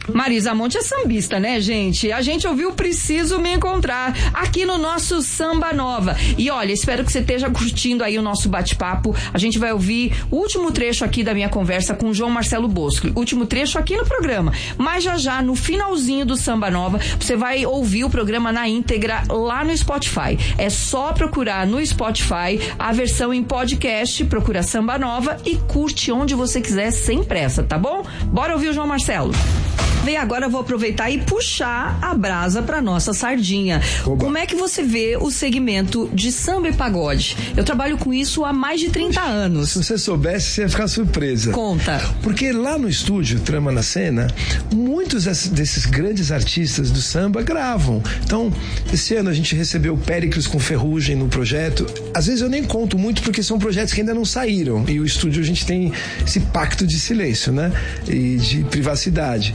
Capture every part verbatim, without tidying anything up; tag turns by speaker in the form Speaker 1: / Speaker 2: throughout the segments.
Speaker 1: Marisa Monte é sambista, né, gente? A gente ouviu Preciso Me Encontrar aqui no nosso Samba Nova. E olha, espero que você esteja curtindo aí o nosso bate-papo. A gente vai ouvir o último trecho aqui da minha conversa com o João Marcelo Bosco. Último trecho aqui no programa. Mas já já, no finalzinho do Samba Nova, você vai ouvir o programa na íntegra lá no Spotify. É só procurar no Spotify a versão em podcast, procura Samba Nova e curte onde você quiser, sem pressa, tá bom? Bora ouvir o João Marcelo. Bem, agora eu vou aproveitar e puxar a brasa pra nossa sardinha. Oba. Como é que você vê o segmento de samba e pagode? Eu trabalho com isso há mais de trinta anos.
Speaker 2: Se você soubesse, você ia ficar surpresa.
Speaker 1: Conta.
Speaker 2: Porque lá no estúdio, Trama na Cena, muitos desses grandes artistas do samba gravam. Então, esse ano a gente recebeu Péricles com Ferrugem no projeto. Às vezes eu nem conto muito porque são projetos que ainda não saíram. E o estúdio a gente tem esse pacto de silêncio, né? E de privacidade.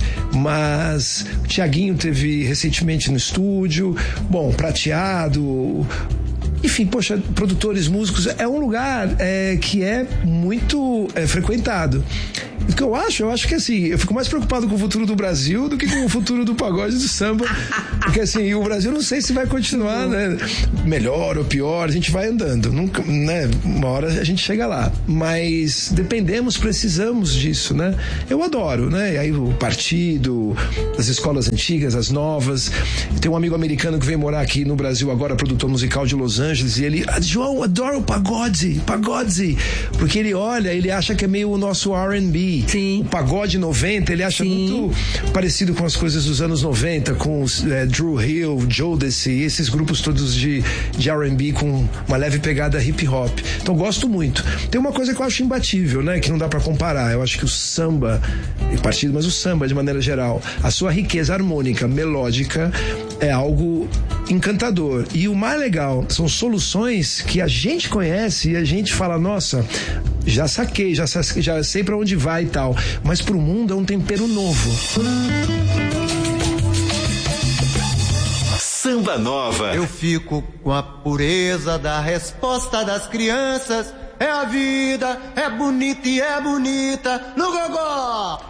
Speaker 2: Mas o Thiaguinho teve recentemente no estúdio, bom, Prateado, enfim, poxa, produtores, músicos, é um lugar é, que é muito é, frequentado. O que eu acho, eu acho que assim, eu fico mais preocupado com o futuro do Brasil do que com o futuro do pagode e do samba. Porque assim, o Brasil não sei se vai continuar, né? Melhor ou pior, a gente vai andando. Nunca, né? Uma hora a gente chega lá. Mas dependemos, precisamos disso, né? Eu adoro, né? E aí o partido, as escolas antigas, as novas. Tem um amigo americano que veio morar aqui no Brasil agora, produtor musical de Los Angeles, e ele, ah, João, adoro o pagode, pagode. Porque ele olha, ele acha que é meio o nosso R and B.
Speaker 1: Sim.
Speaker 2: O pagode noventa, ele acha Sim. muito parecido com as coisas dos anos noventa, com os, é, Drew Hill, Jodeci, esses grupos todos de, de R and B com uma leve pegada hip hop. Então gosto muito. Tem uma coisa que eu acho imbatível, né? Que não dá pra comparar. Eu acho que o samba, e partido, mas o samba de maneira geral, a sua riqueza harmônica, melódica, é algo encantador. E o mais legal são soluções que a gente conhece e a gente fala, nossa, já saquei, já, já sei pra onde vai e tal, mas pro mundo é um tempero novo.
Speaker 3: Samba Nova.
Speaker 4: Eu fico com a pureza da resposta das crianças. É a vida, é bonita e é bonita no gogó.